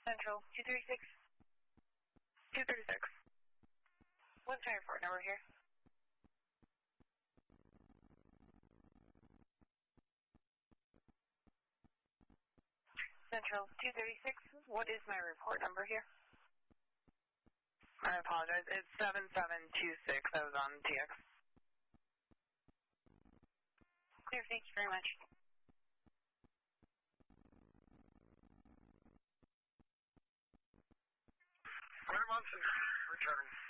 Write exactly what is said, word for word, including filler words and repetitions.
Central, two thirty-six. two thirty-six. What's my report number here? Central, two thirty-six. What is my report number here? I apologize. It's seven seven two six. I was on T X. Clear, thank you very much. Clear Munson, return.